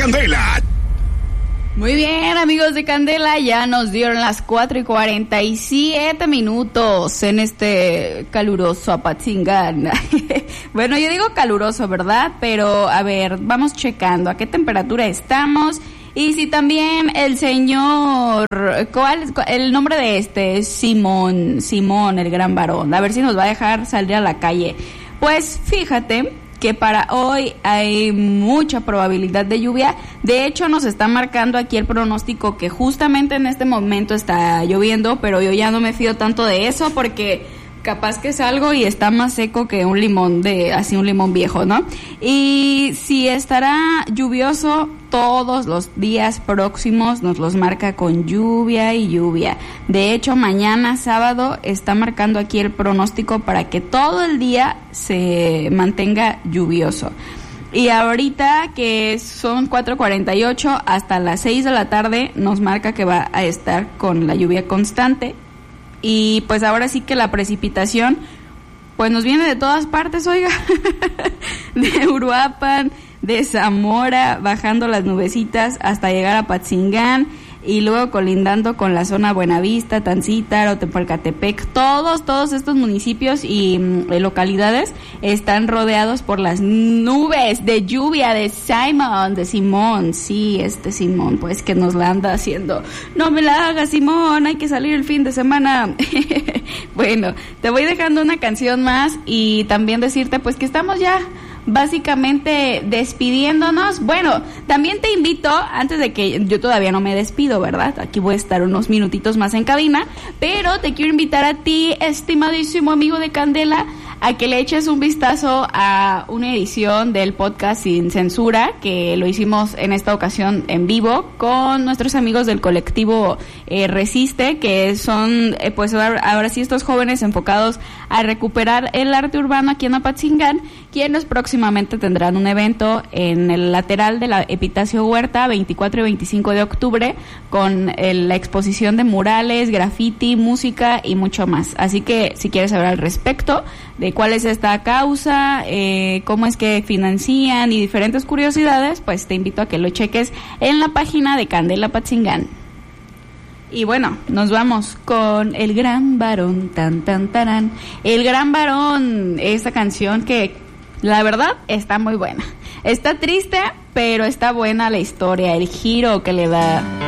Candela. Muy bien, amigos de Candela, ya nos dieron las 4:47 en este caluroso Apatzingán. Bueno, yo digo caluroso, ¿verdad? Pero, a ver, vamos checando a qué temperatura estamos. Y si también el señor, el nombre de este es Simón, el gran varón. A ver si nos va a dejar salir a la calle. Pues fíjate que para hoy hay mucha probabilidad de lluvia. De hecho, nos está marcando aquí el pronóstico que justamente en este momento está lloviendo, pero yo ya no me fío tanto de eso porque capaz que salgo y está más seco que un limón un limón viejo, ¿no? Y si estará lluvioso todos los días próximos, nos los marca con lluvia y lluvia. De hecho, mañana sábado está marcando aquí el pronóstico para que todo el día se mantenga lluvioso. Y ahorita que son 4:48 hasta las 6 de la tarde nos marca que va a estar con la lluvia constante. Y pues ahora sí que la precipitación pues nos viene de todas partes, oiga. De Uruapan, de Zamora, bajando las nubecitas hasta llegar a Apatzingán y luego colindando con la zona Buenavista, Tancítaro, Tepalcatepec. Todos estos municipios y localidades están rodeados por las nubes de lluvia de Simón. Sí, Simón, pues que nos la anda haciendo. No me la hagas, Simón, hay que salir el fin de semana. Bueno, te voy dejando una canción más y también decirte pues que estamos ya básicamente despidiéndonos. Bueno, también te invito, antes de que yo todavía no me despido, ¿verdad? Aquí voy a estar unos minutitos más en cabina, pero te quiero invitar a ti, estimadísimo amigo de Candela, a que le eches un vistazo a una edición del podcast Sin Censura, que lo hicimos en esta ocasión en vivo con nuestros amigos del colectivo Resiste, que son pues ahora sí estos jóvenes enfocados a recuperar el arte urbano aquí en Apatzingán, quienes próximamente tendrán un evento en el lateral de la Epitacio Huerta, 24 y 25 de octubre, con la exposición de murales, graffiti, música y mucho más. Así que si quieres saber al respecto de cuál es esta causa, cómo es que financian y diferentes curiosidades, pues te invito a que lo cheques en la página de Candela Apatzingán. Y bueno, nos vamos con El Gran Varón, tan tan tarán. El Gran Varón, esta canción que la verdad está muy buena. Está triste, pero está buena la historia, el giro que le da.